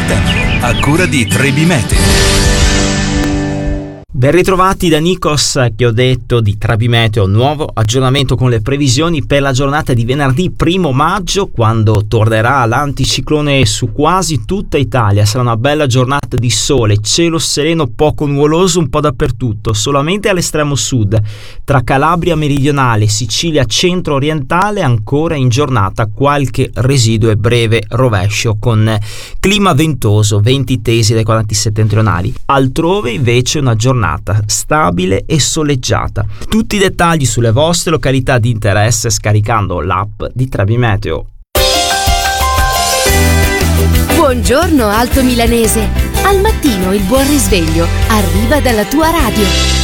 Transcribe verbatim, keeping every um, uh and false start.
tempo, a cura di Trebi Meteo. Ben ritrovati da Nikos, che ho detto di Trebi Meteo, nuovo aggiornamento con le previsioni per la giornata di venerdì primo maggio, quando tornerà l'anticiclone su quasi tutta Italia. Sarà una bella giornata di sole, cielo sereno poco nuvoloso un po' dappertutto, solamente all'estremo sud, tra Calabria meridionale, Sicilia centro-orientale, ancora in giornata qualche residuo e breve rovescio con clima ventoso, venti tesi dai quadranti settentrionali. Altrove invece una giornata stabile e soleggiata. Tutti i dettagli sulle vostre località di interesse scaricando l'app di Trebi Meteo. Buongiorno Alto Milanese. Al mattino il buon risveglio arriva dalla tua radio.